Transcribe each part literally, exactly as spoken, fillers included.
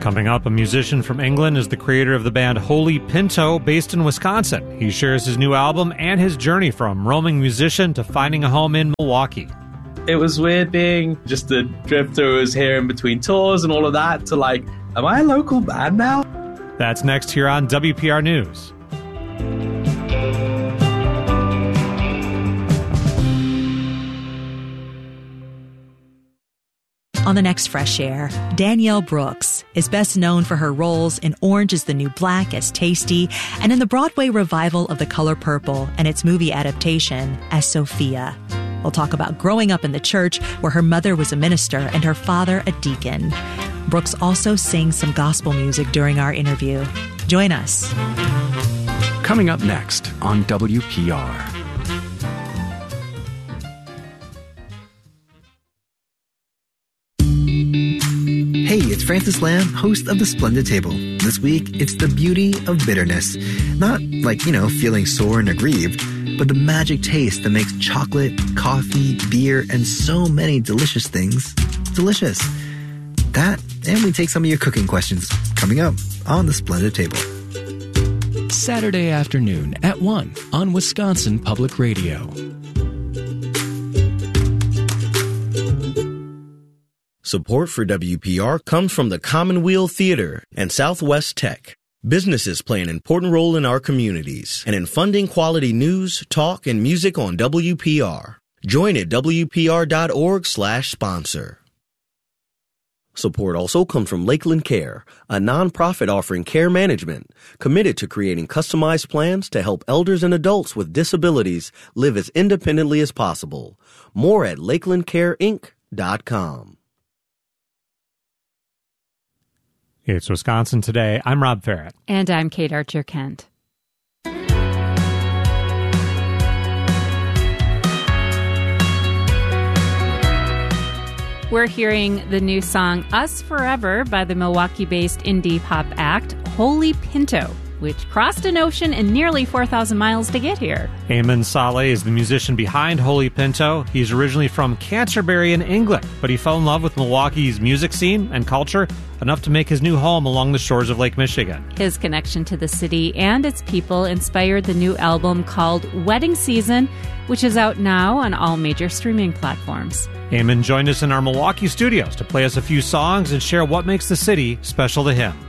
Coming up, a musician from England is the creator of the band Holy Pinto, based in Wisconsin. He shares his new album and his journey from roaming musician to finding a home in Milwaukee. It was weird being just a drifter who was here in between tours and all of that to like, am I a local band now? That's next here on W P R News. On the next Fresh Air, Danielle Brooks is best known for her roles in Orange is the New Black as Tasty and in the Broadway revival of The Color Purple and its movie adaptation as Sophia. We'll talk about growing up in the church where her mother was a minister and her father a deacon. Brooks also sings some gospel music during our interview. Join us. Coming up next on W P R. Hey, it's Francis Lamb, host of The Splendid Table. This week, it's the beauty of bitterness. Not like, you know, feeling sore and aggrieved, but the magic taste that makes chocolate, coffee, beer, and so many delicious things delicious. That, and we take some of your cooking questions coming up on The Splendid Table. Saturday afternoon at one on Wisconsin Public Radio. Support for W P R comes from the Commonweal Theater and Southwest Tech. Businesses play an important role in our communities and in funding quality news, talk, and music on W P R. Join at W P R dot org slash sponsor. Support also comes from Lakeland Care, a nonprofit offering care management, committed to creating customized plans to help elders and adults with disabilities live as independently as possible. More at lakeland care inc dot com. It's Wisconsin Today. I'm Rob Farrett. And I'm Kate Archer-Kent. We're hearing the new song Us Forever by the Milwaukee-based indie pop act Holy Pinto, which crossed an ocean and nearly four thousand miles to get here. Eamon Saleh is the musician behind Holy Pinto. He's originally from Canterbury in England, but he fell in love with Milwaukee's music scene and culture enough to make his new home along the shores of Lake Michigan. His connection to the city and its people inspired the new album called Wedding Season, which is out now on all major streaming platforms. Eamon joined us in our Milwaukee studios to play us a few songs and share what makes the city special to him.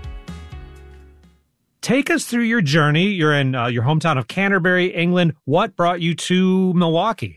Take us through your journey. You're in uh, your hometown of Canterbury, England. What brought you to Milwaukee?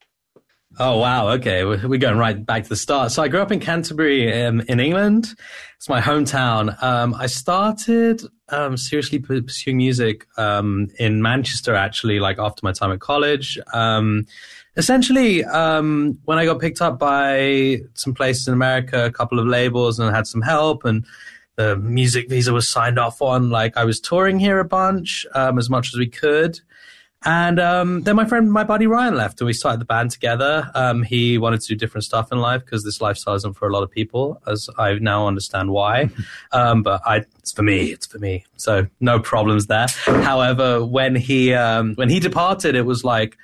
Oh, wow. Okay. We're, we're going right back to the start. So I grew up in Canterbury um, in England. It's my hometown. Um, I started um, seriously pursuing music um, in Manchester, actually, like after my time at college. Um, essentially, um, when I got picked up by some places in America, a couple of labels, and I had some help, and the music visa was signed off on, like I was touring here a bunch, um, as much as we could. And um, then my friend, my buddy Ryan left, and we started the band together. Um, he wanted to do different stuff in life because this lifestyle isn't for a lot of people, as I now understand why. um, but I, it's for me. It's for me. So no problems there. However, when he um, when he departed, it was like,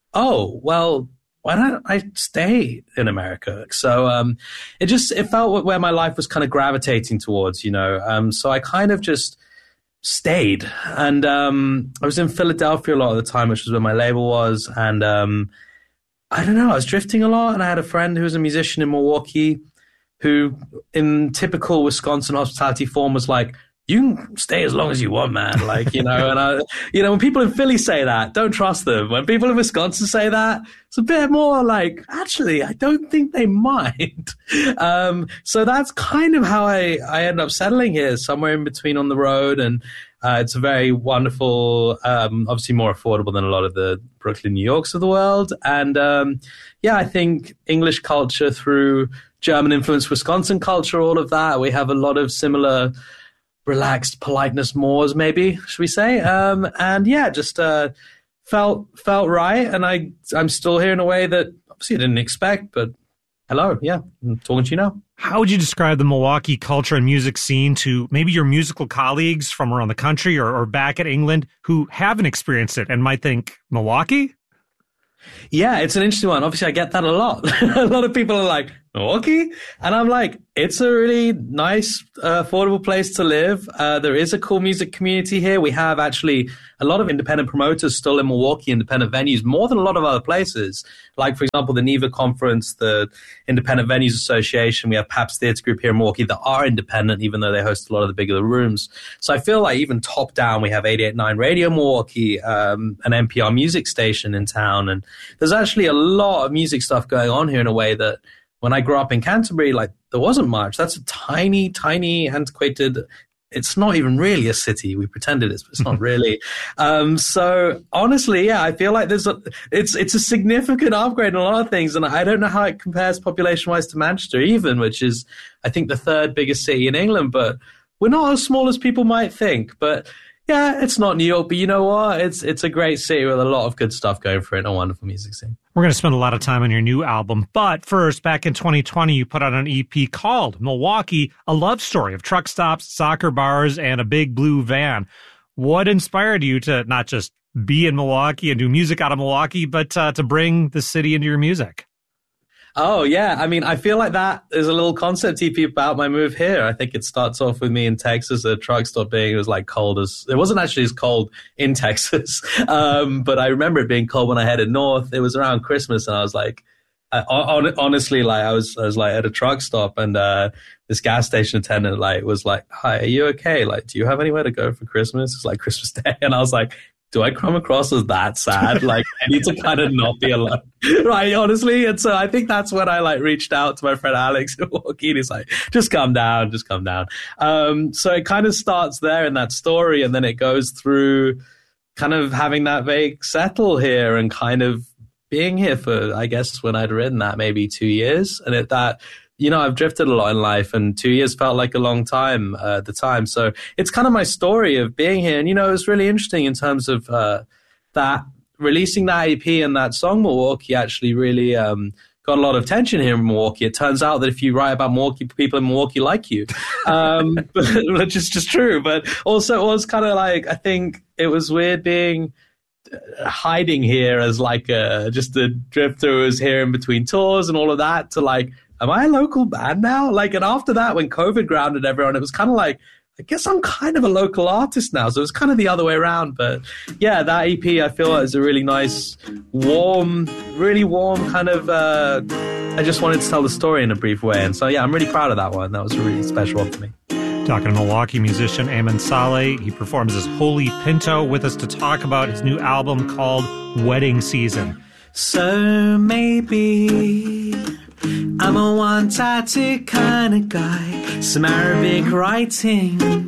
oh well, why don't I stay in America? So um, it just it felt where my life was kind of gravitating towards, you know. Um, so I kind of just stayed, and um, I was in Philadelphia a lot of the time, which was where my label was, and um, I don't know, I was drifting a lot, and I had a friend who was a musician in Milwaukee who, in typical Wisconsin hospitality form, was like, you can stay as long as you want, man. Like, you know, and I, you know, when people in Philly say that, don't trust them. When people in Wisconsin say that, it's a bit more like, actually, I don't think they mind. Um, so that's kind of how I, I ended up settling here, somewhere in between on the road. And uh, it's a very wonderful, um, obviously more affordable than a lot of the Brooklyn, New Yorks of the world. And um, yeah, I think English culture through German influence, Wisconsin culture, all of that, we have a lot of similar relaxed politeness mores, maybe, should we say? Um, and yeah, just uh, felt felt right. And I, I'm still here in a way that obviously I didn't expect, but hello, yeah, I'm talking to you now. How would you describe the Milwaukee culture and music scene to maybe your musical colleagues from around the country or, or back at England who haven't experienced it and might think, Milwaukee? Yeah, it's an interesting one. Obviously, I get that a lot. A lot of people are like, Milwaukee? And I'm like, it's a really nice, uh, affordable place to live. Uh, there is a cool music community here. We have actually a lot of independent promoters still in Milwaukee, independent venues, more than a lot of other places. Like, for example, the NIVA Conference, the Independent Venues Association. We have Pabst Theatre Group here in Milwaukee that are independent, even though they host a lot of the bigger rooms. So I feel like even top down, we have eighty-eight point nine Radio Milwaukee, um, an N P R music station in town. And there's actually a lot of music stuff going on here in a way that when I grew up in Canterbury, like, there wasn't much. That's a tiny, tiny, antiquated, it's not even really a city. We pretended it's, it's not really. Um, so honestly, yeah, I feel like there's a, it's, it's a significant upgrade in a lot of things. And I don't know how it compares population wise to Manchester even, which is, I think, the third biggest city in England, but we're not as small as people might think. But yeah, it's not New York, but you know what? It's, it's a great city with a lot of good stuff going for it and a wonderful music scene. We're going to spend a lot of time on your new album. But first, back in twenty twenty, you put out an E P called Milwaukee, a love story of truck stops, soccer bars, and a big blue van. What inspired you to not just be in Milwaukee and do music out of Milwaukee, but uh, to bring the city into your music? Oh, yeah. I mean, I feel like that is a little concept E P about my move here. I think it starts off with me in Texas, a truck stop being, it was like cold as, it wasn't actually as cold in Texas. Um, but I remember it being cold when I headed north. It was around Christmas and I was like, I, on, honestly, like I was, I was like at a truck stop and, uh, this gas station attendant like was like, hi, are you okay? Like, do you have anywhere to go for Christmas? It's like Christmas Day. And I was like, do I come across as that sad? Like, I need to kind of not be alone, right? Honestly. And so I think that's when I like reached out to my friend Alex in Milwaukee. And he's like, just come down, just come down. Um, so it kind of starts there in that story. And then it goes through kind of having that vague settle here and kind of being here for, I guess, when I'd written that, maybe two years. And it, that, you know, I've drifted a lot in life and two years felt like a long time uh, at the time. So it's kind of my story of being here. And, you know, it's really interesting in terms of uh, that releasing that E P and that song Milwaukee actually really um, got a lot of attention here in Milwaukee. It turns out that if you write about Milwaukee, people in Milwaukee like you, um, which is just true. But also it was kind of like, I think it was weird being hiding here as like a, just a drifter who was here in between tours and all of that to like, am I a local band now? Like, and after that, when COVID grounded everyone, it was kind of like, I guess I'm kind of a local artist now. So it was kind of the other way around. But yeah, that E P, I feel is a really nice, warm, really warm kind of, uh, I just wanted to tell the story in a brief way. And so, yeah, I'm really proud of that one. That was a really special one for me. Talking to Milwaukee musician Eamon Saleh. He performs as Holy Pinto with us to talk about his new album called Wedding Season. So maybe I'm a one-tattoo kind of guy, some Arabic writing